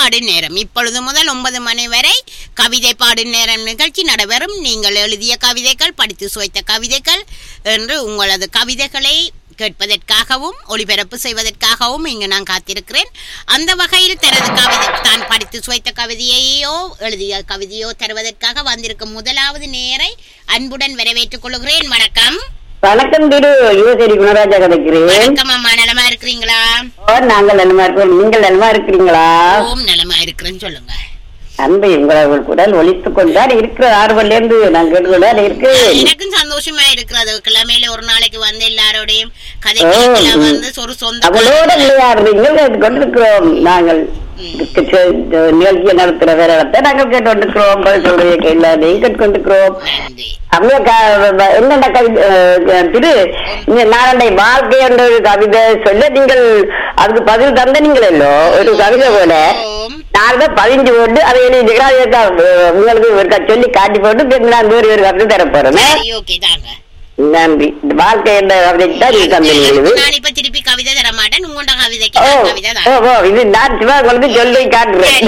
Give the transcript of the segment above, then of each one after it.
பாடும் நேரம். இப்பொழுது முதல் 9 மணி வரை கவிதை பாடும் நேரம் நிகழ்ச்சி நடைபெறும். நீங்கள் எழுதிய கவிதைகள், படித்து சுவைத்த கவிதைகள் என்று உங்களது கவிதைகளை கேட்பதற்காகவும் ஒளிபரப்பு செய்வதற்காகவும் இங்கு நான் காத்திருக்கிறேன். அந்த வகையில் தனது கவிதை தான் படித்து சுவைத்த கவிதையோ எழுதிய கவிதையோ தருவதற்காக வந்திருக்கும் முதலாவது நேரை அன்புடன் வரவேற்றுக் கொள்கிறேன். வணக்கம். வணக்கம் திரு யுவசேரி குணராஜா கதைக்கிறேன். வணக்கம் அம்மா, நலமா இருக்கிறீங்களா? நாங்கள் நலமா இருக்கிறோம். நீங்கள் நலமா இருக்கிறீங்களா? ஓம் நலமா இருக்கிறேன்னு சொல்லுங்க. அன்பு உங்கள் குரல் ஒலித்துக் கொண்டார் இருக்கிற ஆர்வல இருந்து நான் கேட்டுக்கொண்டார் இருக்கு. எனக்கும் சந்தோஷமா இருக்கிறது. கிழமையில ஒரு நாளைக்கு வந்து எல்லாரோடையும் கதை வந்து ஒரு சொந்த அவளோட விளையாடுறீங்க கொண்டிருக்கிறோம். நாங்கள் நிகழ்ச்சியை நடத்துற வேற இடத்தை நாங்கள் கேட்டுக்கொண்டிருக்கிறோம். சொல்றதை எல்லாரையும் கேட்டுக்கொண்டிருக்கிறோம். என்னென்ன கவிதை திரு நாளை வாழ்க்கை என்ற ஒரு கவிதை சொல்ல நீங்கள் அதுக்கு பதில் தந்தனீங்களோ ஒரு கவிதை போல நான் 15 போட்டு அதை உங்களுக்கு சொல்லி காட்டி போட்டு நான் வேறு ஒரு கவிதை தர போறேன். நன்றி. வாழ்க்கை என்ற திருப்பி கவிதை தர மாட்டேன். இது நான் சிவா கொண்டு சொல்லி காட்டுறேன்.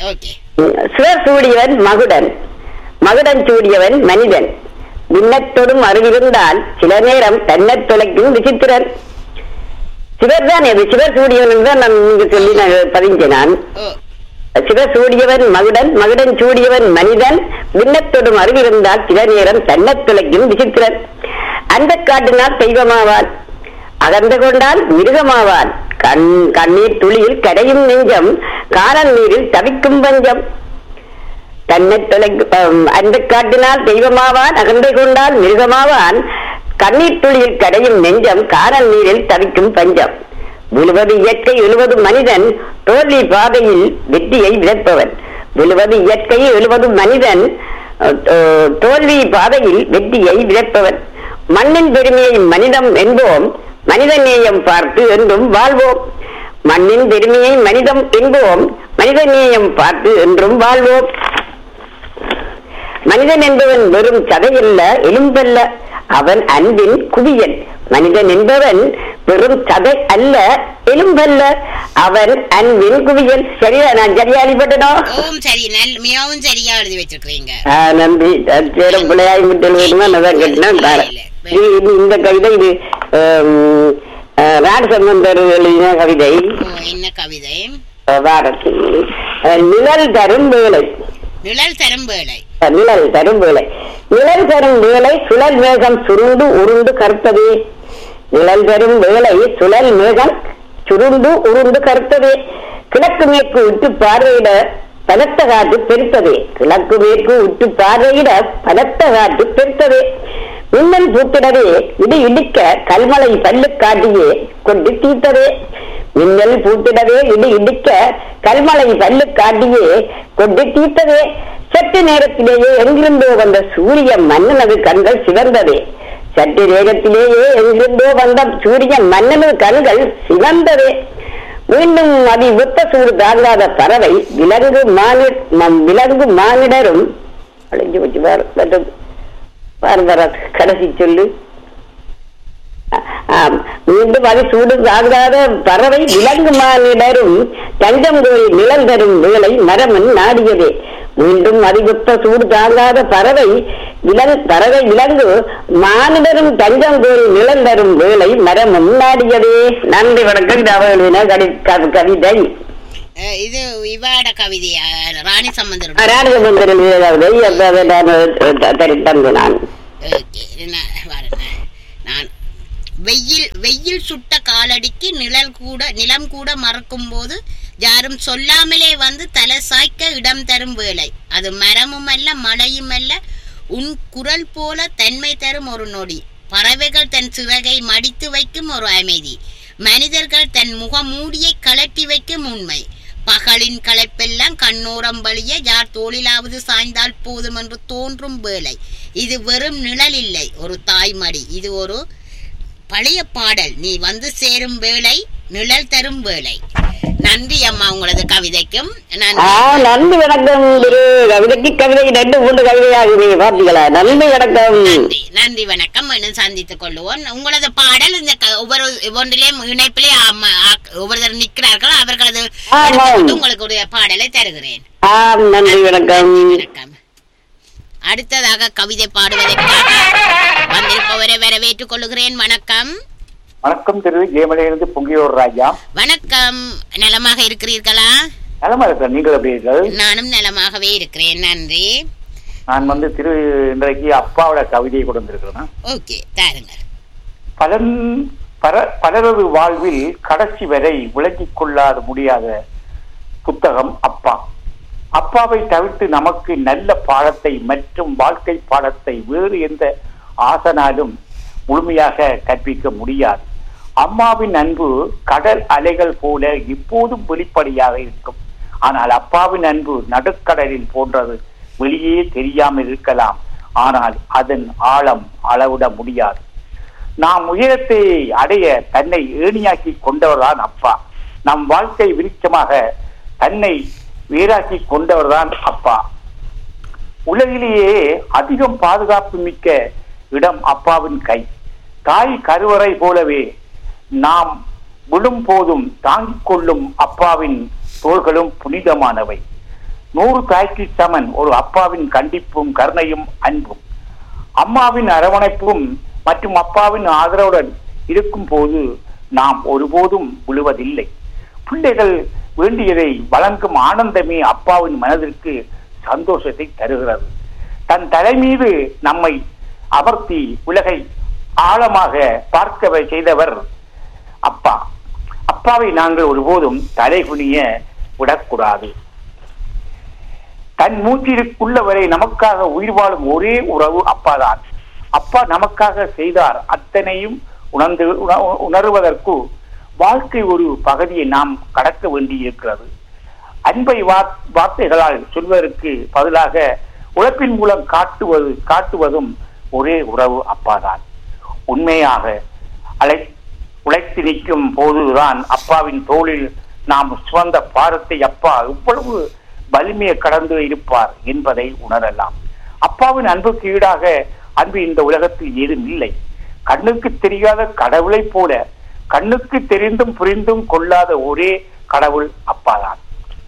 சிவர் சூடியவன் மகுடன், மகுடன் சூடியவன் மனிதன், விண்ணத்தோடும் அறிவிருந்தால் சில நேரம் தன்னை தொலைக்கும் விசித்திரன். சிவர் தான் இது சிவர் சூடியவன் தான் நான் நீங்க சொல்லி நான் பதிஞ்சேன். நான் சிவர் சூடியவன் மகுடன், மகுடன் சூடியவன் மனிதன், விண்ணத்தோடும் அறிவிருந்தால் சில நேரம் தன்னை தொலைக்கும் விசித்திரன். அந்த காட்டினால் தெய்வமாவான், அகர்ந்து கொண்டால் மிருகமாவான், கண்ணீர் துளியில் கரையும் நெஞ்சம், காணல் நீரில் தவிக்கும் பஞ்சம். தன்னை தொலைக்கும் அந்த காட்டினால் தெய்வமாவான், அகந்தை கொண்டால் மிருகமாவான், கண்ணீர் துளியில் கரையும் நெஞ்சம், காணல் நீரில் தவிக்கும் பஞ்சம். விழுவது இயற்கை எழுவது மனிதன், தோல்வி பாதையில் வெற்றியை விதைப்பவன். விழுவது இயற்கை எழுவது மனிதன், தோல்வி பாதையில் வெற்றியை விதைப்பவன். மண்ணின் பெருமையை மனிதம் என்போம், மனித நேயம் பார்த்து என்றும் வாழ்வோம். மண்ணின் பெருமையை மனிதம் என்போம், மனித நேயம் பார்த்து என்றும் வாழ்வோம். மனிதன் என்பவன் வெறும் சதையல்ல எலும்பல்ல, அவன் அன்பின் குவியல். மனிதன் என்பவன் வெறும் சதை அல்ல எலும்பல்ல, அவன் அன்பின் குவியல். சரியா? நான் சரியா அடிபட்டனோ? மிகவும் சரியா எழுதி வச்சிருக்கீங்க. நன்றி. சேரம் பிள்ளையாய் முட்டல் வேணுமா நான் கேட்டேன். இந்த கவிதை இது ராடசம்பந்தர் எழுதின கவிதை. என்ன கவிதை? நிழல் தரும் வேலை. நிழல் தரும் வேலை. நிழல் தரும் வேலை. நிழல் தரும் வேலை சுழல் மேகம் சுருண்டு உருண்டு கருத்ததே. நிழல் தரும் வேலை சுழல் மேகம் சுருண்டு உருண்டு கருத்ததே. கிழக்கு மேற்கு விட்டு பார்வையிட பலத்த காற்று பெருத்ததே. கிழக்கு மேற்கு விட்டு பார்வையிட பலத்த காற்று பெருத்ததே. மின்னல் பூத்திடவே இடி இடிக்க கல்மலை பல்லு காட்டியே கொண்டு தீர்த்ததே. மின்னல் பூத்திடவே இடி இடிக்க கல்மலை பல்லு காட்டியே கொண்டு தீர்த்ததே. சற்று நேரத்திலேயே எங்கிருந்தோ வந்த சூரிய மன்னனது கண்கள் சிவந்ததே. சற்று நேரத்திலேயே எங்கிருந்தோ வந்த சூரிய மன்னனது கண்கள் சிவந்ததே. மீண்டும் அதி வெப்ப சூடு தாங்காத பறவை விலங்கு மானிடரும் அழிஞ்சு வச்சு கடைசி சொல்லு. மீண்டும் அது சூடு தாங்காத பறவை விலங்கு மானிடரும் தஞ்சம் கோரி நிழல் தரும் வேலை மரமன் நாடியதே. மீண்டும் அதிகொத்த சூடு தாங்காத பறவை விலங்கு மானிடரும் தஞ்சம் கோரி நிழல் தரும் வேலை மரமும் நாடியதே. நன்றி. வணக்கம். கவிதை இது விவாட கவிதையா? ராணி சம்பந்தர் நான் வெயில் சுட்ட காலடிக்கு நிலம் கூட மறக்கும் போது யாரும் சொல்லாமலே வந்து தலை சாய்க்க இடம் தரும் வேலை. அது மரமும் அல்ல மழையும் அல்ல, உன் குரல் போல தன்மை தரும் ஒரு நொடி. பறவைகள் தன் சிறகை மடித்து வைக்கும் ஒரு அமைதி. மனிதர்கள் தன் முகமூடியை கலட்டி வைக்கும் உண்மை. பகலின் களைப்பெல்லாம் கண்ணோரம் வழிய யார் தோளிலாவது சாய்ந்தால் போதும் என்று தோன்றும் வேலை. இது வெறும் நிழல் இல்லை, ஒரு தாய்மடி. இது ஒரு பழைய பாடல். நீ வந்து சேரும் வேளை, நிழல் தரும் வேளை. நன்றி அம்மா உங்களது கவிதைக்கும். நன்றி வணக்கம். கவிதைக்கு கவிதை 2-3 கவிதையாகுது பாத்தீங்களா? நன்றி வணக்கம். நன்றி வணக்கம். இன்னும் சந்தித்துக் கொள்வோம். உங்களது பாடல் இந்த ஒவ்வொரு ஒன்றிலேயும் இணைப்பிலே ஒவ்வொருத்தர் நிற்கிறார்கள், அவர்களது உங்களுக்கு பாடலை தருகிறேன். நன்றி வணக்கம். வணக்கம். அடுத்ததாக கவிதை பாடுவதற்காக வந்திருப்பவரை வரவேற்றுக் கொள்கிறேன். வணக்கம். வணக்கம். திரு ஜெயமலையிலிருந்து பொங்கியோர் ராஜா. வணக்கம். நலமாக இருக்கிறீர்களா? நலமா இருக்கிறேன். நீங்கள் எப்படி இருக்கிறீர்கள்? நானும் நலமாகவே இருக்கிறேன். நன்றி. நான் திரு இன்றைக்கு அப்பாவோட கவிதையை கொண்டு வந்திருக்கிறேன். ஓகே, தாருங்கள். பலரது வாழ்வில் கடைசி வரை விளங்கிக் கொள்ளாத முடியாத புத்தகம் அப்பா. அப்பாவை தவிர்த்து நமக்கு நல்ல பாடத்தை மற்றும் வாழ்க்கை பாடத்தை வேறு எந்த ஆசனாலும் முழுமையாக கற்பிக்க முடியாது. அம்மாவின் அன்பு கடல் அலைகள் போல எப்போதும் வெளிப்படையாக இருக்கும். ஆனால் அப்பாவின் அன்பு நடுக்கடலில் போன்றது. வெளியே தெரியாமல் இருக்கலாம், ஆனால் அதன் ஆழம் அளவிட முடியாது. நாம் உயரத்தை அடைய தன்னை ஏணியாக்கி கொண்டவர்தான் அப்பா. நம் வாழ்க்கை விருட்சமாக தன்னை வேறாக்கி கொண்டவர்தான் அப்பா. உலகிலேயே அதிகம் பாதுகாப்பு மிக்க இடம் அப்பாவின் கை. தாய் கருவறை போலவே நாம் விழும் போதும் தாங்கிக் கொள்ளும் அப்பாவின் தோள்களும் புனிதமானவை. 100 தாய்க்கு சமன் ஒரு அப்பாவின் கண்டிப்பும் கருணையும் அன்பும். அம்மாவின் அரவணைப்பும் மற்றும் அப்பாவின் ஆதரவுடன் இருக்கும் போது நாம் ஒருபோதும் விழுவதில்லை. பிள்ளைகள் வேண்டியதை வழங்கும் ஆனந்தமே அப்பாவின் மனதிற்கு சந்தோஷத்தை தருகிறது. தன் தலை மீது நம்மை அமர்த்தி உலகை ஆழமாக பார்க்க செய்தவர் அப்பா. அப்பாவை நாங்கள் ஒருபோதும் தலைகுனிய விடக்கூடாது. தன் மூச்சிற்குள்ளவரை நமக்காக உயிர் வாழும் ஒரே உறவு அப்பாதான். அப்பா நமக்காக செய்தார் அத்தனையும் உணர்வதற்கு வாழ்க்கை ஒரு பகுதியை நாம் கடக்க வேண்டி இருக்கிறது. அன்பை வார்த்தைகளால் சொல்வதற்கு பதிலாக உழைப்பின் மூலம் காட்டுவதும் ஒரே உறவு அப்பாதான். உண்மையாக உழைத்து நிற்கும் போதுதான் அப்பாவின் தோளில் நாம் சுமந்த பாரத்தை அப்பா இவ்வளவு வலிமையை கடந்து இருப்பார் என்பதை உணரலாம். அப்பாவின் அன்புக்கு ஈடாக அன்பு இந்த உலகத்தில் ஏதும் இல்லை. கண்ணுக்கு தெரியாத கடவுளை போல கண்ணுக்கு தெரிந்தும் புரிந்தும் கொள்ளாத ஒரே கடவுள் அப்பாதான்.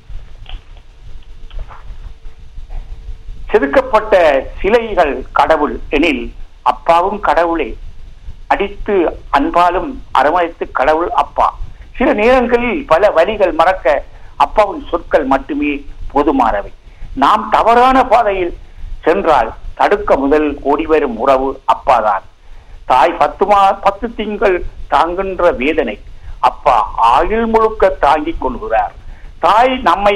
செதுக்கப்பட்ட சிலைகள் கடவுள் எனில் அப்பாவும் கடவுளே. அடித்து அன்பாலும் அரவணைத்து கடவுள் அப்பா. சில நேரங்களில் பல வழிகள் மறக்க அப்பாவின் சொற்கள் மட்டுமே போதுமானவை. நாம் தவறான பாதையில் சென்றால் தடுக்க முதல் ஓடிவரும் உறவு அப்பாதான். தாய் 10 திங்கள் தாங்குகின்ற வேதனை அப்பா ஆயுள் முழுக்க தாங்கிக் கொள்கிறார். தாய் நம்மை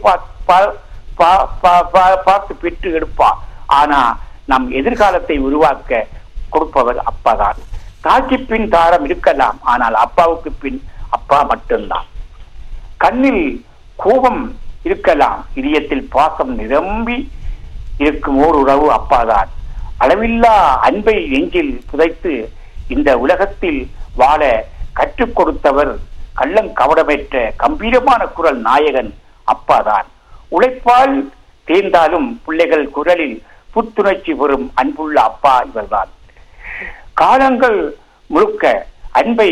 பார்த்து பெற்று எடுப்பார். ஆனா நம் எதிர்காலத்தை உருவாக்க கொடுப்பவர் அப்பாதான். தாய்க்கு பின் தாரம் இருக்கலாம், ஆனால் அப்பாவுக்கு பின் அப்பா மட்டும்தான். கண்ணில் கோபம் இருக்கலாம், இதயத்தில் பாசம் நிரம்பி இருக்கும் ஓர் உறவு அப்பாதான். அளவில்லா அன்பை நெஞ்சில் புதைத்து இந்த உலகத்தில் வாழ கற்றுக் கொடுத்தவர் கள்ளங்கவடமேற்ற கம்பீரமான குரல் நாயகன் அப்பாதான். உழைப்பால் தேர்ந்தாலும் பிள்ளைகள் குரலில் புத்துணர்ச்சி பெறும் அன்புள்ள அப்பா இவர்தான். காலங்கள் முழுக்க அன்பை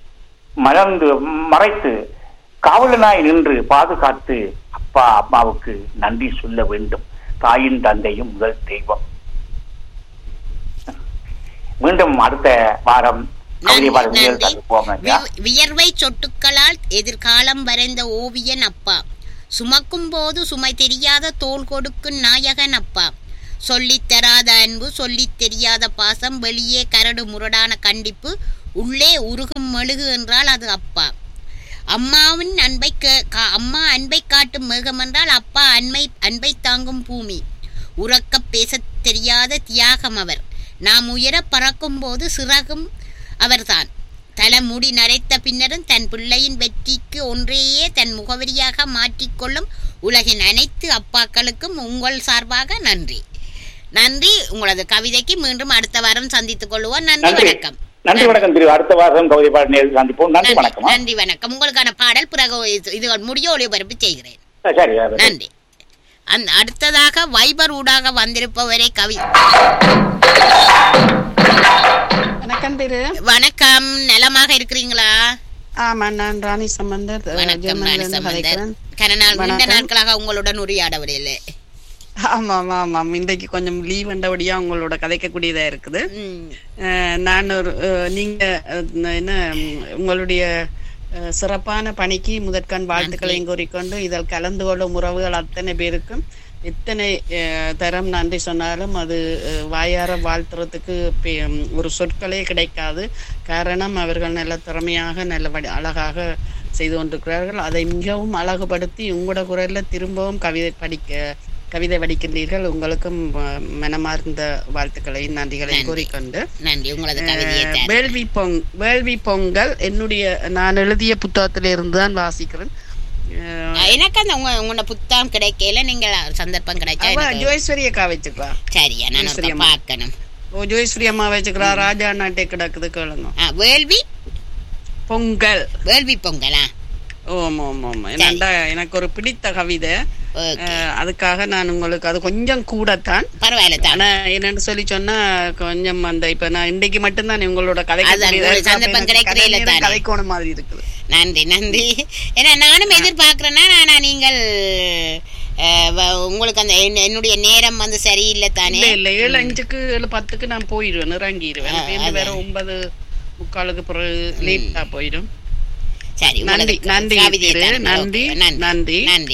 மறைத்து காவலனாய் நின்று பாதுகாத்து அப்பா அம்மாவுக்கு நன்றி சொல்ல வேண்டும். தாயின் தந்தையும் முதல் தெய்வம். மீண்டும் அடுத்த வாரம் வியர்வை சொட்டுக்களால் எதிர்காலம் வரைந்த ஓவியன் அப்பா. சுமக்கும் போது சுமை தெரியாத தோள் கொடுக்கும் நாயகன் அப்பா. சொல்லித் தராத அன்பு, சொல்லித் தெரியாத பாசம், வெளியே கரடு முரடான கண்டிப்பு, உள்ளே உருகும் மெழுகு என்றால் அது அப்பா. அம்மாவின் அம்மா அன்பை காட்டும் மேகம் என்றால் அப்பா அன்பை தாங்கும் பூமி. உறக்க பேச தெரியாத தியாகம் அவர். நாம் உயர பறக்கும் போது சிறகும் அவர்தான். தலைமுடி நரைத்த பின்னரும் தன் பிள்ளையின் வெற்றிக்கு ஒன்றையே தன் முகவரியாக மாற்றிக்கொள்ளும் உலகின் அனைத்து அப்பாக்களுக்கும் உங்கள் சார்பாக நன்றி. நன்றி. உங்களது கவிதைக்கு மீண்டும் அடுத்த வாரம் சந்தித்துக் கொள்வோம். நன்றி, வணக்கம். நன்றி வணக்கம் திரு. அடுத்த வாரம் கவிதை பாடல் நேரில் சந்திப்போம். நன்றி வணக்கம். நன்றி வணக்கம். உங்களுக்கான பாடல் பிறகு இது முடிய ஒளிபரப்பு செய்கிறேன். சரி, நன்றி. அடுத்ததாக வைபர் ஊடாக வந்திருப்பவரை கவி. வணக்கம் திரு. வணக்கம், நலமாக இருக்கிறீங்களா? ஆமா, நான் ராணி சம்பந்தர். வணக்கம் ராணி சம்பந்தர். நீண்ட நாட்களாக உங்களுடன் உரையாடவில்லை. ஆமாம் ஆமாம், இன்றைக்கு கொஞ்சம் லீவ் வந்தபடியா உங்களோட கதைக்கக்கூடியதா இருக்குது. நான் நீங்க என்ன உங்களுடைய சிறப்பான பணிக்கு முதற்கண் வாழ்த்துக்களையும் கூறிக்கொண்டு இதில் கலந்து கொள்ளும் உறவுகள் அத்தனை பேருக்கும் எத்தனை தரம் நன்றி சொன்னாலும் அது வாயார வாழ்த்துறதுக்கு ஒரு சொற்களே கிடைக்காது. காரணம், அவர்கள் நல்ல திறமையாக நல்ல அழகாக செய்து கொண்டிருக்கிறார்கள். அதை மிகவும் அழகுபடுத்தி உங்களோட குரல்ல திரும்பவும் கவிதை வடிக்கின்றீர்கள். உங்களுக்கும் மனமார்ந்த வாழ்த்துக்களையும் நன்றிகளையும் கூறிக்கொண்டு வேள்வி பொங்கல் என்னுடைய நான் எழுதிய புத்தகத்தில இருந்துதான் வாசிக்கிறேன். எனக்கு அந்த உங்களோட புத்தகம் கிடைக்கல, நீங்க சந்தர்ப்பம் கிடைச்சா ஜோயஸ்வரி அக்கா வச்சுக்கலாம். சரியா, நான் பார்க்கணும். ஜோயஸ்வரி அம்மா வச்சுக்கிறா. ராஜா நாட்டை கிடக்குது கேளுங்க. வேள்வி பொங்கல். வேள்வி பொங்கலா? ஓம் ஓம் ஓம். எனக்கு ஒரு பிடித்த கவிதை, அதுக்காக நான் உங்களுக்கு அது கொஞ்சம் கூடத்தான் பரவாயில்ல. ஆனா என்னன்னு சொல்லி சொன்னா கொஞ்சம் அந்த இப்ப நான் இன்றைக்கு மட்டும்தான் உங்களோட கதைக்கோணம் மாதிரி இருக்குது. நன்றி நன்றி. ஏன்னா நானும் எதிர்பார்க்கிறேன்னா, நீங்கள் உங்களுக்கு அந்த என்னுடைய நேரம் வந்து சரியில்லை தானே? இல்ல 7:05 7:10 நான் போயிடுவேன், இறங்கிடுவேன். வேற 9:45 பிறகு லேட்டா போயிடும். சரி, நன்றி நன்றி நன்றி நன்றி நன்றி.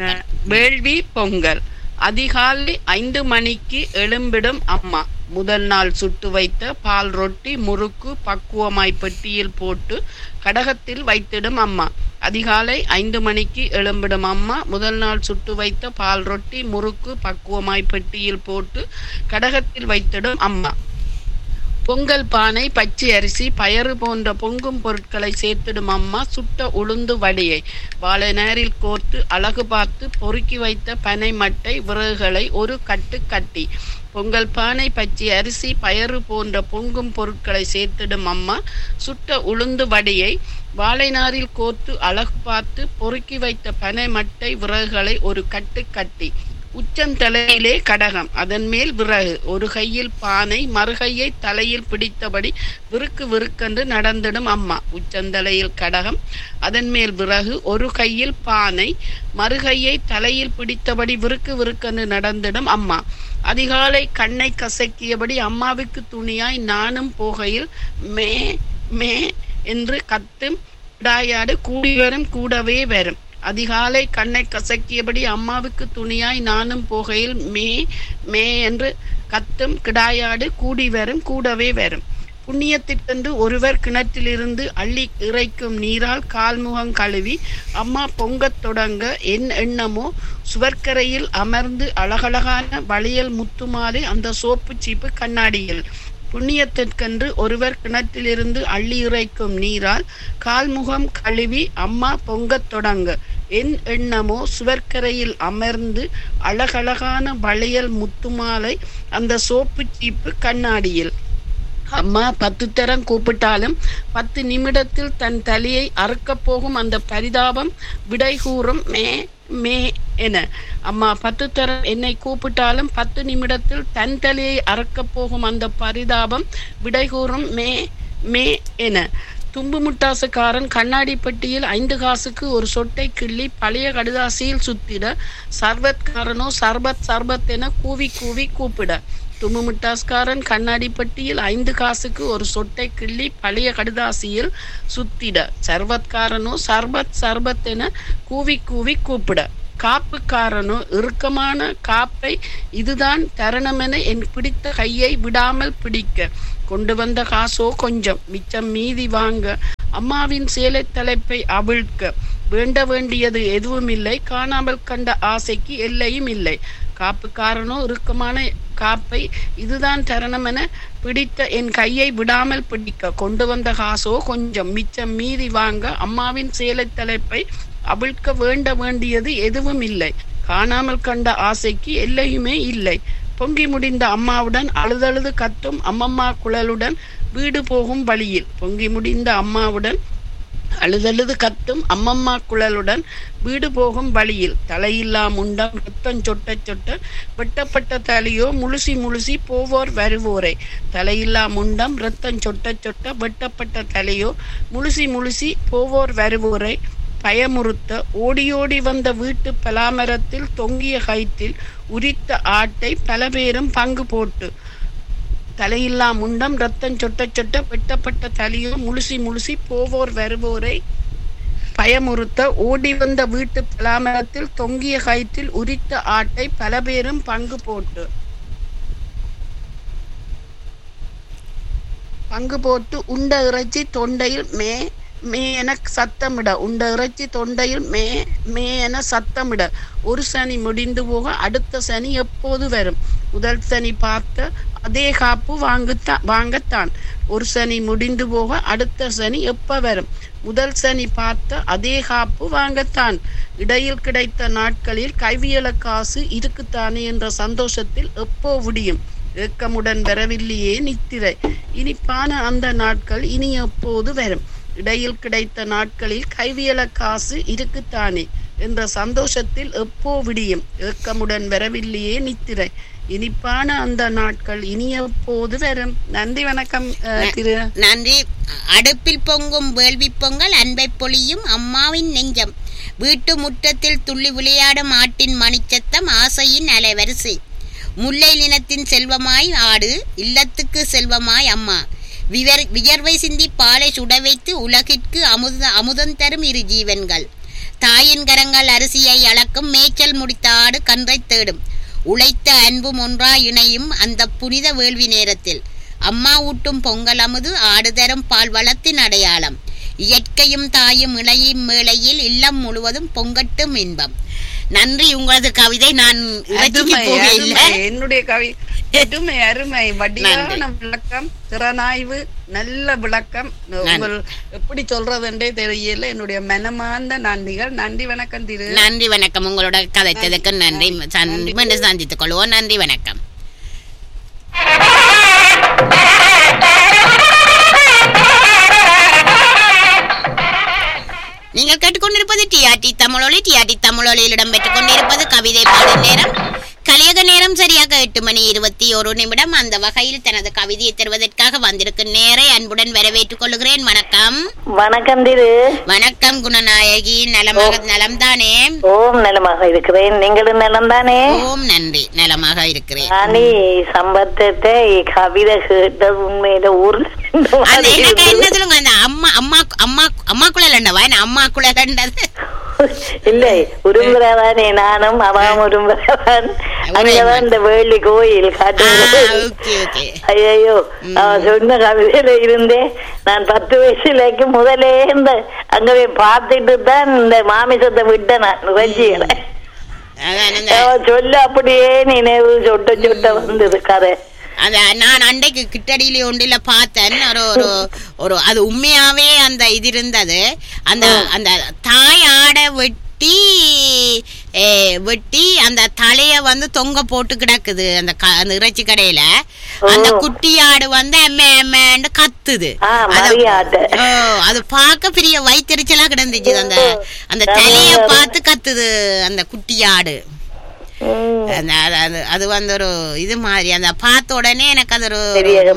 வேள்வி பொங்கல். அதிகாலை 5 மணிக்கு எழும்பிடும் அம்மா. முதல் நாள் சுட்டு வைத்த பால் ரொட்டி முறுக்கு பக்குவமாய் பெட்டியில் போட்டு கடகத்தில் வைத்திடும் அம்மா. அதிகாலை 5 மணிக்கு எழும்பிடும் அம்மா. முதல் நாள் சுட்டு வைத்த பால் ரொட்டி முறுக்கு பக்குவமாய் பெட்டியில் போட்டு கடகத்தில் வைத்திடும் அம்மா. பொங்கல் பானை, பச்சை அரிசி, பயறு போன்ற பொங்கும் பொருட்களை சேர்த்திடும் அம்மா. சுட்ட உளுந்து வடியை வாழை நேரில் கோர்த்து அழகு பார்த்து பொறுக்கி வைத்த பனை மட்டை விறகுகளை ஒரு கட்டு கட்டி. பொங்கல் பானை, பச்சை அரிசி, பயறு போன்ற பொங்கும் பொருட்களை சேர்த்திடும் அம்மா. சுட்ட உளுந்து வடியை வாழை நாரில் கோர்த்து அழகு பார்த்து பொறுக்கி வைத்த பனை மட்டை விறகுகளை ஒரு கட்டு கட்டி. உச்சந்தலையிலே கடகம், அதன் மேல் விறகு, ஒரு கையில் பானை, மறுகையை தலையில் பிடித்தபடி விறுக்கு விறுக்கென்று நடந்திடும் அம்மா. உச்சந்தலையில் கடகம், அதன் மேல் விறகு, ஒரு கையில் பானை, மறுகையை தலையில் பிடித்தபடி விறுக்கு விறுக்கென்று நடந்திடும் அம்மா. அதிகாலை கண்ணை கசக்கியபடி அம்மாவுக்கு துணியாய் நானும் போகையில் மே மே என்று கத்தும் விடாயாடு கூடி வரும் கூடவே வரும். அதிகாலை கண்ணை கசக்கியபடி அம்மாவுக்கு துணியாய் நானும் போகையில் மே மே என்று கத்தும் கிடாயாடு கூடி வரும் கூடவே வரும். புண்ணியத்திற்கென்று ஒருவர் கிணற்றிலிருந்து அள்ளி இறைக்கும் நீரால் கால்முகம் கழுவி அம்மா பொங்கத் தொடங்க என் எண்ணமோ சுவர்க்கரையில் அமர்ந்து அழகழகான வளையல் முத்துமாறு அந்த சோப்பு சீப்பு கண்ணாடியில். புண்ணியத்திற்கென்று ஒருவர் கிணற்றிலிருந்து அள்ளி இறைக்கும் நீரால் கால்முகம் கழுவி அம்மா பொங்கத் தொடங்க என் எண்ணமோ சுவர்க்கரையில் அமர்ந்து அழகழகான வளையல் முத்துமாலை அந்த சோப்பு சீப்பு கண்ணாடியில். அம்மா 10 தரம் கூப்பிட்டாலும் 10 நிமிடத்தில் தன் தலையை அறுக்கப் போகும் அந்த பரிதாபம் விடை கூறும் மே மே என. அம்மா 10 தரம் என்னை கூப்பிட்டாலும் 10 நிமிடத்தில் தன் தலையை அறுக்கப் போகும் அந்த பரிதாபம் விடை கூறும் மே மே என. தும்பு முட்டாசுக்காரன் கண்ணாடி பெட்டியில் 5 காசுக்கு ஒரு சொட்டை கிள்ளி பழைய கடுதாசியில் சுத்திட சர்பத்காரனோ சர்பத் சர்பத் என கூவி கூவி கூப்பிட. தும்பு முட்டாஸ்காரன் கண்ணாடி பெட்டியில் 5 காசுக்கு ஒரு சொட்டை கிள்ளி பழைய கடுதாசியில் சுத்திட சர்பத்காரனோ சர்பத் சர்பத் என கூவி கூவி கூப்பிட. காப்புக்காரனோ இறுக்கமான காப்பை இதுதான் தருணமென என் பிடித்த கையை விடாமல் பிடிக்க. கொண்டு வந்த காசோ கொஞ்சம், மிச்சம் மீதி வாங்க அம்மாவின் சேலை தலைப்பை அவிழ்க்க. வேண்ட வேண்டியது எதுவும் இல்லை, காணாமல் கண்ட ஆசைக்கு எல்லையும் இல்லை. காப்புக்காரனோ இறுக்கமான காப்பை இதுதான் தருணம் என பிடித்த என் கையை விடாமல் பிடிக்க. கொண்டு வந்த காசோ கொஞ்சம், மிச்சம் மீதி வாங்க அம்மாவின் சேலை தலைப்பை அவிழ்க்க. வேண்ட வேண்டியது எதுவும் இல்லை, காணாமல் கண்ட ஆசைக்கு எல்லையுமே இல்லை. பொங்கி முடிந்த அம்மாவுடன் அழுதழுது கத்தும் அம்மம்மா குழலுடன் வீடு போகும் வழியில் பொங்கி முடிந்த அம்மாவுடன் அழுதழுது கத்தும் அம்மம்மா குழலுடன் வீடு போகும் வழியில் தலையில்லா முண்டம் ரத்தம் சொட்ட சொட்ட வெட்டப்பட்ட தலையோ முழுசி முழுசி போவோர் வருவோரை தலையில்லா முண்டம் ரத்தம் சொட்ட சொட்ட வெட்டப்பட்ட தலையோ முழுசி முழுசி போவோர் வருவோரை பயமுறுத்த ஓடியோடி வந்த வீட்டு பலாமரத்தில் தொங்கிய கயிற்றில் உரித்த ஆட்டை பல பேரும் பங்கு போட்டு தலையில்லா முண்டம் ரத்தம் சொட்ட சொட்ட வெட்டப்பட்ட தலையோ முழுசி முழுசி போவோர் வருவோரை பயமுறுத்த ஓடி வந்த வீட்டு பலாமரத்தில் தொங்கிய கயிற்றில் உரித்த ஆட்டை பல பேரும் பங்கு போட்டு உண்ட இறைச்சி தொண்டையில் மே மே என சத்தமிட உண்ட இறைச்சி தொண்டையில் மே மே என சத்தமிட ஒரு சனி முடிந்து போக அடுத்த சனி எப்போது வரும் முதல் சனி பார்த்த அதே காப்பு வாங்கத்தான் ஒரு சனி முடிந்து போக அடுத்த சனி எப்ப வரும் முதல் சனி பார்த்த அதே காப்பு வாங்கத்தான் இடையில் கிடைத்த நாட்களில் கைவியல காசு இருக்குத்தானே என்ற சந்தோஷத்தில் எப்போ விடியும் ஏக்கமுடன் வரவில்லையே நித்திரை இனிப்பான அந்த நாட்கள் இனி எப்போது வரும் இடையில் கிடைத்த நாட்களில் கைவியல காசு இருக்குத்தானே என்ற சந்தோஷத்தில் எப்போ விடியும் ஏக்கமுடன் வரவில்லையே நித்திரை இனிப்பான அந்த நாட்கள் இனி எப்போது வரும். நன்றி வணக்கம் திரு. நன்றி. அடுப்பில் பொங்கும் வேள்வி பொங்கல் அன்பை பொழியும் அம்மாவின் நெஞ்சம் வீட்டு முற்றத்தில் துள்ளி விளையாடும் ஆட்டின் மணிச்சத்தம் ஆசையின் அலைவரிசை முல்லை நிலத்தின் செல்வமாய் ஆடு இல்லத்துக்கு செல்வமாய் அம்மா வியர்வை சிந்தி பாலை சுட வைத்து உலகிற்கு அமுதம் தரும் இரு ஜீவன்கள் தாயின் கரங்கள் அரிசியை அளக்கும் மேய்ச்சல் முடித்த ஆடு கன்றை தேடும் உழைத்த அன்பும் ஒன்றாய் இணையும் அந்த புனித வேள்வி நேரத்தில் அம்மா ஊட்டும் பொங்கல் அமுது ஆடு தரும் பால் வளத்தின் அடையாளம் இயற்கையும் தாயும் இளையும் மேளையில் இல்லம் முழுவதும் பொங்கட்டும் இன்பம். நன்றி. உங்களது கவிதை நான் என்னுடைய கவிதை அருமை வடிவான விளக்கம் திறனாய்வு நல்ல விளக்கம் எப்படி சொல்றதுன்றே தெரியல. என்னுடைய மனமார்ந்த நன்றிகள். நன்றி வணக்கம் திரு. நன்றி வணக்கம். உங்களோட கதைத்ததுக்கு நன்றி. சந்தித்துக் கொள்வோம். நன்றி வணக்கம். நீங்கள் கேட்டுக்கொண்டிருப்பது டிஆர்டி தமிழொலி. டிஆர்டி தமிழொலியில் இடம்பெற்றுக் கொண்டிருப்பது கவிதை பாடல் நேரம். கலியக நேரம் சரியாக 8:21. அந்த வகையில் தனது கவிதையை தருவதற்காக வந்திருக்கும் நேரை அன்புடன் வரவேற்றுக் கொள்கிறேன். வணக்கம். வணக்கம் திரு. வணக்கம் குணநாயகி. நலம் தானே? ஓம் நலமாக இருக்கிறேன். நீங்களும் நலம் தானே? ஓம் நன்றி. நலமாக இருக்கிறேன். நானே சம்பத்தத்தை கவிதை கேட்டது உண்மையில ஊர்ல என்ன சொல்லுங்க. அந்த அம்மா அம்மா அம்மா அம்மா குழலண்டவா அம்மா குழலண்டது இல்லை உரும்புறதானே. நானும் அவாம் உரும்புறதான். அங்கதான் இந்த வேலி கோயில் காட்டு. ஐயோ சொன்ன கவிதையில இருந்தே நான் 10 வயசுலேக்கு முதலே இந்த அங்கவே பார்த்துட்டு தான் இந்த மாமிசத்தை விட்டேன். நான் வெஜ்ஜிகளை சொல்ல அப்படியே நினைவு சொட்ட சொட்ட வந்தது கதை. நான் அண்டைக்கு கிட்டடியில ஒன்றில பார்த்தேன். ஒரு அது உண்மையாவே அந்த இது இருந்தது. அந்த அந்த தாய் ஆடை வெட்டி அந்த தலைய வந்து தொங்க போட்டு கிடக்குது அந்த இறைச்சி கடையில. அந்த குட்டி ஆடு வந்து எம்ம கத்துது. அது பார்க்க பெரிய வயிற்றுச்சலா கிடந்துச்சு. அந்த அந்த தலைய பார்த்து கத்துது அந்த குட்டி ஆடு. அது வந்து ஒரு இது மாதிரி அந்த பார்த்த உடனே எனக்கு அது ஒரு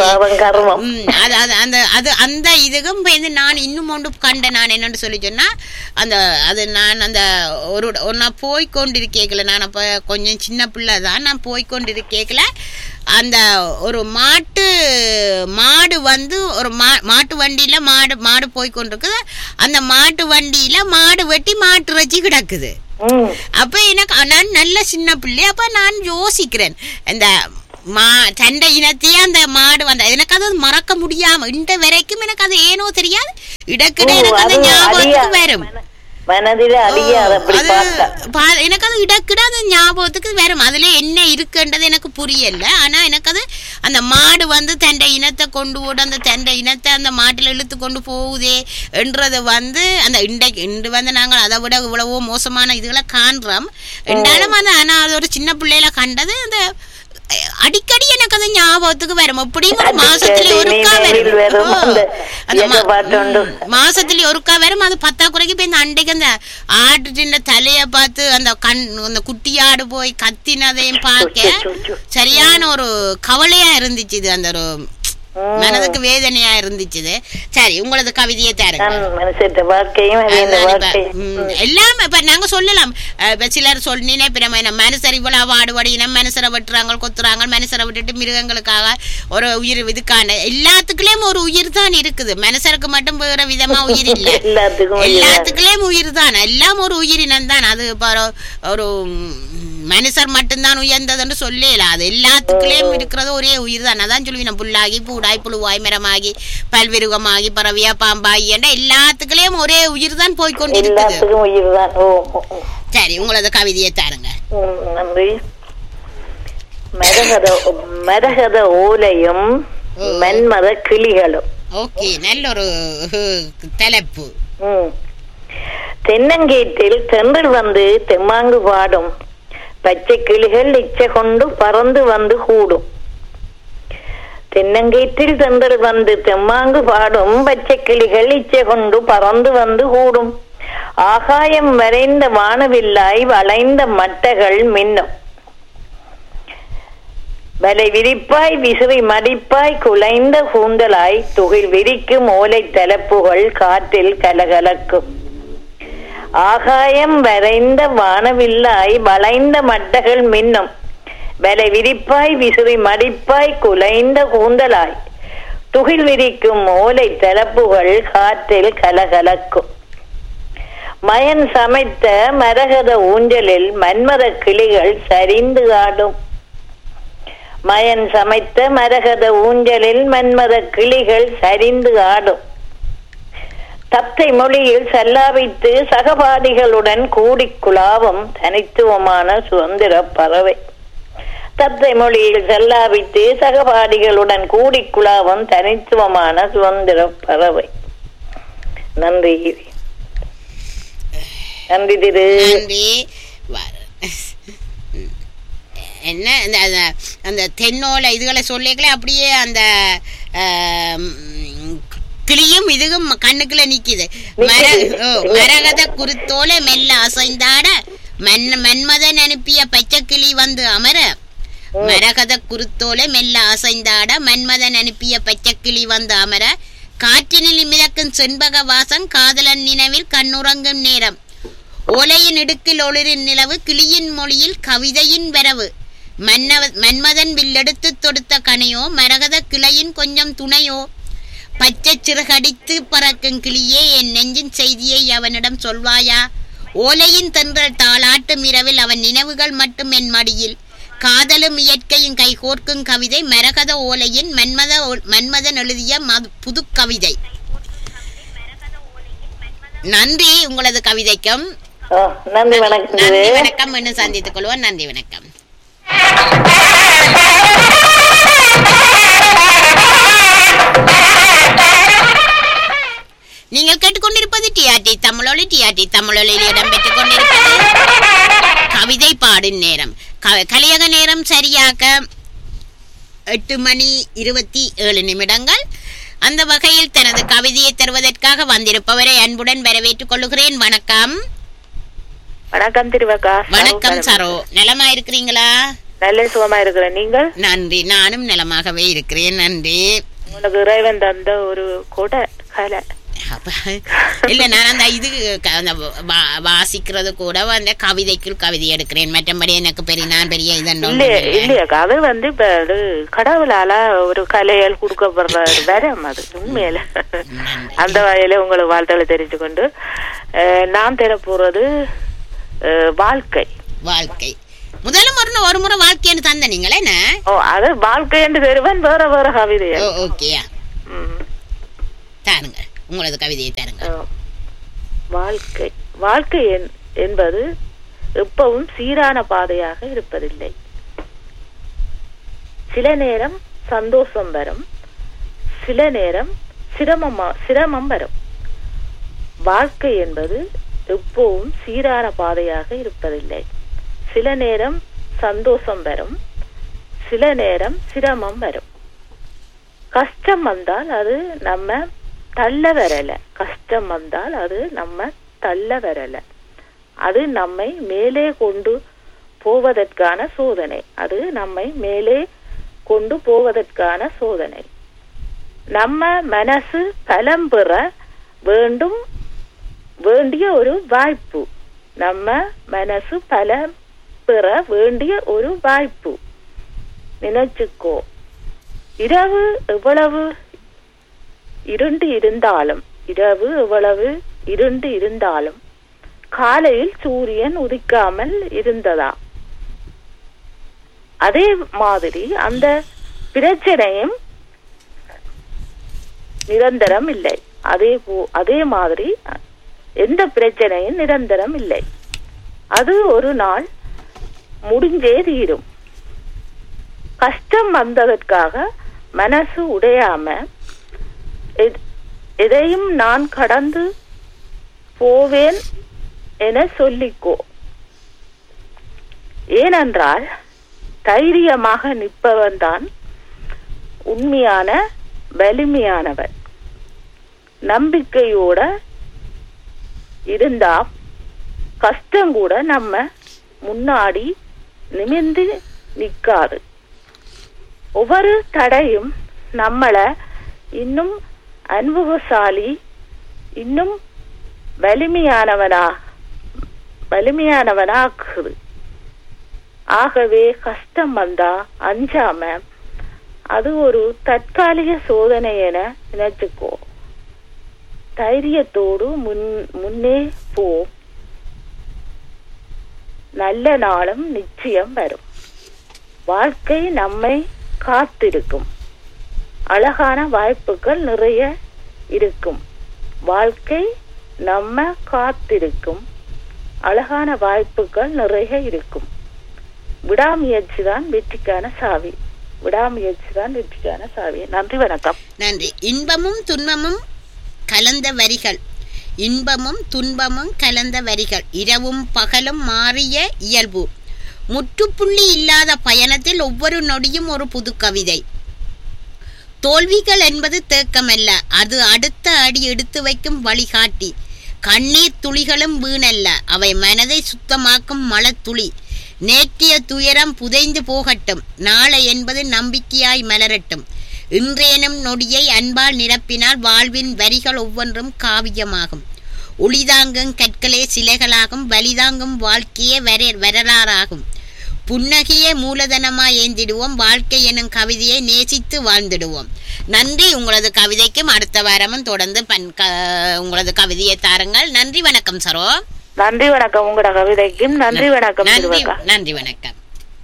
அந்த இதுக்கும் நான் இன்னும் ஒன்று கண்டேன். நான் என்னன்னு சொல்லி சொன்னா அந்த அது நான் அந்த நான் போய்கொண்டிருக்கேக்கல. நான் அப்ப கொஞ்சம் சின்ன பிள்ளை தான். நான் போய்கொண்டிருக்கேக்கல அந்த ஒரு மாடு வந்து ஒரு மாட்டு வண்டியில மாடு போய்கொண்டிருக்குது. அந்த மாட்டு வண்டியில மாடு வெட்டி மாட்டு இறைச்சி கிடக்குது. அப்ப எனக்கு நான் நல்ல சின்ன பிள்ளை. அப்ப நான் யோசிக்கிறேன் இந்த சண்டை இனத்தையே அந்த மாடு வந்த எனக்கு அது மறக்க முடியாம இந்த வரைக்கும் எனக்கு அது ஏனோ தெரியாது. இடக்கிட எனக்கு அந்த ஞாபகத்துக்கு வரும். எனக்கு அது இடக்கிட அந்த ஞாபகத்துக்கு வரும். அதுல என்ன இருக்குன்றது எனக்கு புரியல. ஆனா எனக்கு அது அந்த மாடு வந்து தண்டை இனத்தை கொண்டு ஓட அந்த தண்டை இனத்தை அந்த மாட்டுல இழுத்து கொண்டு போகுதே என்றது வந்து அந்த இன்று வந்து நாங்கள் அதை விட இவ்வளவோ மோசமான இதுகளை காண்றோம். என்றாலும் அது ஆனா அது ஒரு சின்ன பிள்ளையில கண்டது. அந்த அடிக்கடி எனக்கு அந்த ஞாபகத்துக்கு வரும். எப்படியும் ஒரு மாசத்துல ஒருக்கா வரும், மாசத்துல ஒருக்கா வரும். அது பத்தாக்குறைக்கு போய் இந்த அண்டைக்கு அந்த ஆட்டு தலைய பார்த்து அந்த அந்த குட்டியாடு போய் கத்தினதையும் பார்க்க சரியான ஒரு கவலையா இருந்துச்சு. இது அந்த ஒரு மனதுக்கு வேதனையா இருந்துச்சு. சரி, உங்களது கவிதையை தாருங்க. எல்லாமே இப்ப நாங்க சொல்லலாம். இப்ப சிலர் நினைப்பினோம் மனுஷர் இவ்வளவு வாடுபடினம், மனுஷரை வெட்டுறாங்க, கொத்துறாங்க, மனுஷரை விட்டுட்டு மிருகங்களுக்காக ஒரு உயிர் இதுக்கான எல்லாத்துக்குள்ளேயும் ஒரு உயிர் தான் இருக்குது. மனுஷருக்கு மட்டும் வேற விதமா உயிர் இல்ல, எல்லாத்துக்குள்ளேயும் உயிர் தான். எல்லாம் ஒரு உயிரினம் தான். அது ஒரு மனுஷர் மட்டும்தான் உயர்ந்ததுன்னு சொல்லல, அது எல்லாத்துக்குள்ளேயும் இருக்கிறது ஒரே உயிர் தான். அதான் சொல்லுவீங்க புல்லாகி பூடாய் புழுவாய் மரமாகி பல்விருகமாகி பறவையா பாம்பாகி என்ற எல்லாத்துக்குள்ளேயும் ஒரே உயிர் தான் போய்கொண்டிருக்குது. சரி, உங்களது கவிதையை தாருங்க. நன்றி. மரகத ஓலையும் மன்மத கிளிகளும். ஓகே, நல்ல ஒரு தலைப்பு. தென்னங்கீட்டில் தென்றல் வந்து தெம்மாங்கு பாடும், பச்சை கிளிகள் இச்சை கொண்டு பறந்து வந்து கூடும். தென்னங்கீட்டில் தென்றல் வந்து தெம்மாங்கு பாடும், பச்சை கிளிகள் இச்சை கொண்டு பறந்து வந்து கூடும். ஆகாயம் வரைந்த வானவில்லாய் வளைந்த மட்டைகள் மின்னும், வலை விரிப்பாய் விசிறி மடிப்பாய் குலைந்த கூந்தலாய் துகில் விரிக்கும் ஓலை தலைப்புகள் காற்றில் கலகலக்கும். ஆகாயம் வரைந்த வானவில்லாய் வளைந்த மட்டைகள் மின்னும், வலை விரிப்பாய் விசிறி மடிப்பாய் குலைந்த கூந்தலாய் துகில் விரிக்கும் ஓலை தலப்புகள் காற்றில் கலகலக்கும். மயன் சமைத்த மரகத ஊஞ்சலில் மன்மத கிளிகள் சரிந்து ஆடும். மயன் சமைத்த மரகத ஊஞ்சலில் மன்மத கிளிகள் சரிந்து ஆடும். தத்தை மொழியில் சல்லாவித்து சகபாடிகளுடன் கூடி குலாவும் தனித்துவமான சுதந்திர பறவை. தத்தை மொழியில் சல்லாவித்து சகபாடிகளுடன் கூடி குலாவும் தனித்துவமான சுதந்திர பறவை. நன்றி. நன்றி திரு. என்ன அந்த தென்னோலை இதுகளை சொல்லிக்கல அப்படியே அந்த கிளியும் இதுவும் கண்ணுக்குள்ள நிக்குது. மரகத குருத்தோல மெல்ல அசைந்தாட மன்மதன் அனுப்பிய பச்சை கிளி வந்து அமர. மரகத குருத்தோல மெல்ல அசைந்தாட மன்மதன் அனுப்பிய பச்சை கிளி வந்து அமர. காற்றினில் மிதக்கும் செண்பக வாசம் காதலன் நினைவில் கண்ணுறங்கும் நேரம். ஓலையின் இடுக்கில் ஒளிரின் நிலவு கிளியின் மொழியில் கவிதையின் வரவு. மன்மதன் வில்லெடுத்து தொடுத்த கனையோ மரகத கிளையின் கொஞ்சம் துணையோ. பச்சை சிறகடித்து பறக்கும் கிளியே என் நெஞ்சின் செய்தியை அவனிடம் சொல்வாயா. ஓலையின் தென்றல் தாளாட்டும் இரவில் அவன் நினைவுகள் மட்டும் என் மடியில். காதலும் இயற்கையும் கைகோர்க்கும் கவிதை மரகத ஓலையின் மன்மதன் எழுதிய புது கவிதை. நன்றி உங்களது கவிதைக்கும். நன்றி வணக்கம். நன்றி வணக்கம். இன்னும் சந்தித்துக் கொள்வோம். நன்றி வணக்கம். நீங்கள் கேட்டுக்கொண்டிருப்பது டிஆர்டி தமிழொலி. டிஆர்டி தமிழொலியில் இடம்பெற்றுக் கொண்டிருப்பது கவிதை பாடும் நேரம். கலியக நேரம் சரியாக 8:27. அந்த வகையில் தனது கவிதையை தருவதற்காக வந்திருப்பவரை அன்புடன் வரவேற்றுக் கொள்ளுகிறேன். வணக்கம். வணக்கம் திருவக்கா. வணக்கம் சரோ. நலமா இருக்கிறீங்களா? நல்ல சுகமா இருக்கிறேன். நீங்கள்? நன்றி, நானும் நலமாகவே இருக்கிறேன். நன்றி. உங்களுக்கு இறைவன் தந்த ஒரு கொடை கலை. இல்ல, நான் அந்த இது வாசிக்கிறது கூட அந்த கவிதைக்குள் கவிதை எடுக்கிறேன். மற்றபடி எனக்கு பெரிய இதெல்லாம் இல்லையா. அது இப்ப கடவுளால ஒரு கலையால் கொடுக்கப்படுற வரம். அது உண்மையில அந்த வகையில உங்களுக்கு வாழ்த்துக்களை தெரிஞ்சு கொண்டு நான் தரப்போறது வாழ்க்கை. முதல்ல ஒரு முறை வாழ்க்கைன்னு தந்த நீங்களே என்ன? அது வாழ்க்கை என்று தருவன் வேற வேற கவிதையா. ஓகேயா, தாருங்க உங்களது கவிதையை தாருங்க. வாழ்க்கை என்பது எப்பவும் சீரான பாதையாக இருப்பதில்லை. சில நேரம் சந்தோஷம் வரும், சில நேரம் சிரமம் வரும். வாழ்க்கை என்பது எப்பவும் சீரான பாதையாக இருப்பதில்லை. சில நேரம் சந்தோஷம் வரும், சில நேரம் சிரமம் வரும். கஷ்டம் வந்தால் அது நம்ம தள்ள வரல. கஷ்டம் வந்தால் அது நம்ம தள்ள வரல. அது நம்மை மேலே கொண்டு போவதற்கான சோதனை. அது நம்மை மேலே கொண்டு போவதற்கான சோதனை. நம்ம மனசு பலம் பெற வேண்டிய ஒரு வாய்ப்பு. நம்ம மனசு பலம் பெற வேண்டிய ஒரு வாய்ப்பு. நினைச்சுக்கோ, இரவு எவ்வளவு இருண்டு இருந்தாலும் காலையில் சூரியன் உதிக்காமல் இருந்ததா? அதே மாதிரி அந்த பிரச்சனையும் நிரந்தரம் இல்லை. அதே மாதிரி எந்த பிரச்சனையும் நிரந்தரம் இல்லை. அது ஒரு நாள் முடிஞ்சே தீரும். கஷ்டம் வந்ததற்காக மனசு உடையாம எதையும் நான் கடந்து போவேன் என சொல்லிக்கோ. ஏனென்றால் தைரியமாக நிற்பவன் தான் உண்மையான வலிமையானவன். நம்பிக்கையோட இருந்தா கஷ்டம் கூட நம்ம முன்னாடி நிமிர்ந்து நிற்காது. ஒவ்வொரு தடையும் நம்மளை இன்னும் அனுபவசாலி, இன்னும் வலிமையானவனாக்குது. ஆகவே கஷ்டம் வந்தா அஞ்சாம அது ஒரு தற்காலிக சோதனை என நினைச்சுக்கோ. தைரியத்தோடு முன்னே போ. நல்ல நாளும் நிச்சயம் வரும். வாழ்க்கை நம்மை காத்திருக்கும். அழகான வாய்ப்புகள் நிறைய இருக்கும். வாழ்க்கை நம்ம காத்திருக்கும். அழகான வாய்ப்புகள் நிறைய இருக்கும். விடாமுயற்சி தான் வெற்றிக்கான சாவி. நன்றி, வணக்கம். நன்றி. இன்பமும் துன்பமும் கலந்த வரிகள். இரவும் பகலும் மாறிய இயல்பு. முற்றுப்புள்ளி இல்லாத பயணத்தில் ஒவ்வொரு நொடியும் ஒரு புது கவிதை. தோல்விகள் என்பது தேக்கமல்ல, அது அடுத்த அடி எடுத்து வைக்கும் வழிகாட்டி. கண்ணீர் துளிகளும் வீணல்ல, அவை மனதை சுத்தமாக்கும் மலத்துளி. நேற்றிய துயரம் புதைந்து போகட்டும், நாளை என்பது நம்பிக்கையாய் மலரட்டும். இன்றேனும் நொடியை அன்பால் நிரப்பினால் வாழ்வின் வரிகள் ஒவ்வொன்றும் காவியமாகும். ஒளிதாங்கும் கற்களே சிலைகளாகும், வலிதாங்கும் வாழ்க்கையே வரலாறாகும். புன்னகையே மூலதனமாய் ஏந்திடுவோம், வாழ்க்கை எனும் கவிதையை நேசித்து வாழ்ந்திடுவோம். நன்றி. உங்களது கவிதைக்கும் அடுத்த வாரமும் தொடர்ந்து உங்களது கவிதையை தாருங்கள். நன்றி, வணக்கம் சரோ. நன்றி, வணக்கம். உங்களோட கவிதைக்கும் நன்றி, வணக்கம். நன்றி, வணக்கம்.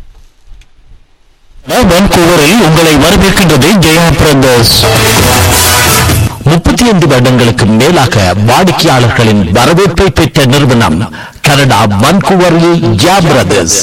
வான்கூவரில் உங்களை வரவேற்கின்றது ஜெயா பிரதர்ஸ். 35 வருடங்களுக்கு மேலாக வாடிக்கையாளர்களின் வரவேற்பை பெற்ற நிறுவனம் கனடா வான்கூவரில் ஜெயா பிரதர்ஸ்.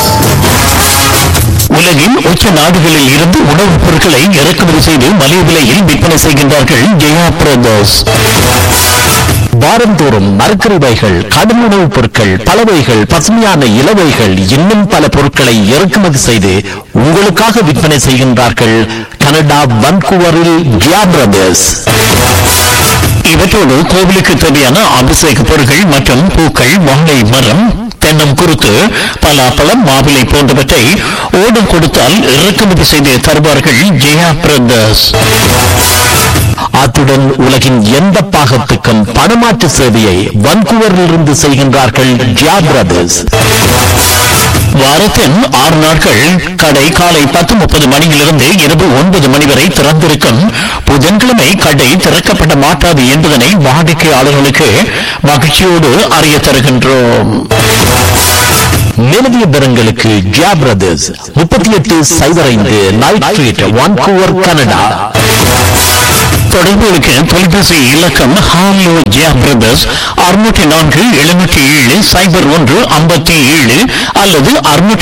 உலகின் உச்ச நாடுகளில் இருந்து உணவுப் பொருட்களை இறக்குமதி செய்து மலிவு விலையில் விற்பனை செய்கின்றார்கள் ஜெயா பிரதர்ஸ். வாரந்தோறும் மரக்கறிவைகள், கடும் உணவுப் பொருட்கள், பலவைகள், பசுமையான இலவைகள், இன்னும் பல பொருட்களை இறக்குமதி செய்து உங்களுக்காக விற்பனை செய்கின்றார்கள் கனடா வான்கூவரில் ஜெயா பிரதர்ஸ். இவற்றோடு கோவிலுக்கு தேவையான அபிஷேக பொருட்கள் மற்றும் பூக்கள், வாழை மரம், தென்னம் குருத்து, பலாப்பழம், மாவிலை போன்றவற்றை ஓடம் கொடுத்தால் இறக்குமதி செய்து தருவார்கள் ஜெயா பிரதர்ஸ். அத்துடன் உலகின் எந்த பாகத்துக்கும் பணமாற்று சேவையை வான்கூவரிலிருந்து செய்கின்றார்கள் ஜெயா பிரதர்ஸ். வாரத்தின் 6 நாட்கள் கடை காலை 10:30 மணியிலிருந்து இரவு 9 மணி வரை திறந்திருக்கும். புதன்கிழமை கடை திறக்கப்பட மாட்டாது என்பதனை வாடிக்கையாளர்களுக்கு மகிழ்ச்சியோடு அறிய தருகின்றோம். நிலவிய பெறங்களுக்கு Jaya brothers 3805 night street, Vancouver, Canada. தொடர்புகளுக்கு தொலைபேசி இலக்கம் ஹாலோ ஜெயா பிரதர்ஸ் 604-707-0157 அல்லது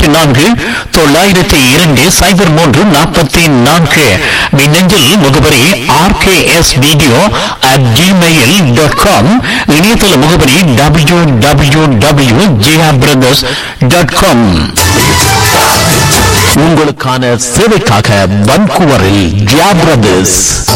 604-902-0344. மின்னஞ்சல் முகவரி rksvideo@gmail.com. இணையதள முகவரி www.jayabrothers.com. உங்களுக்கான சேவைக்காக வன்கூவரில் ஜியா பிரதர்ஸ்